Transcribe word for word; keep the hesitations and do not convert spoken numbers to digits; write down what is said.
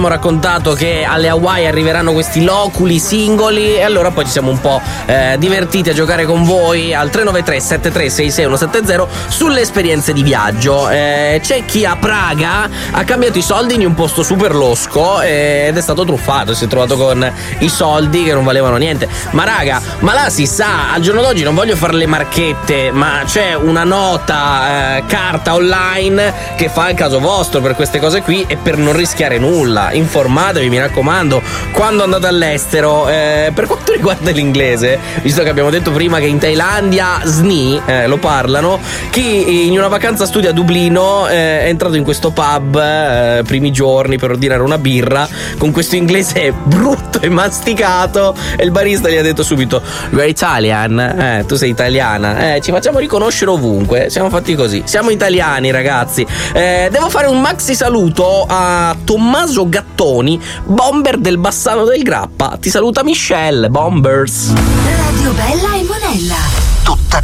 Abbiamo raccontato che alle Hawaii arriveranno questi loculi singoli e allora poi ci siamo un po' eh, divertiti a giocare con voi al tre nove tre sette tre sei sei uno sette zero sulle esperienze di viaggio. Eh, c'è chi a Praga ha cambiato i soldi in un posto super losco eh, ed è stato truffato, si è trovato con i soldi che non valevano niente. Ma raga, ma là si sa, al giorno d'oggi non voglio fare le marchette, ma c'è una nota eh, carta online che fa il caso vostro per queste cose qui e per non rischiare nulla. Informatevi, mi raccomando, quando andate all'estero. Eh, per quanto riguarda l'inglese, visto che abbiamo detto prima che in Thailandia S N I eh, lo parlano, chi in una vacanza studia a Dublino eh, è entrato in questo pub eh, primi giorni per ordinare una birra con questo inglese brutto e masticato e il barista gli ha detto subito: "You're Italian, eh, tu sei italiana, eh, ci facciamo riconoscere ovunque, siamo fatti così, siamo italiani ragazzi". Eh, devo fare un maxi saluto a Tommaso Gattoni, bomber del Bassano del Grappa. Ti saluta Michelle, Bombers. Radio Bella e Monella. Tutta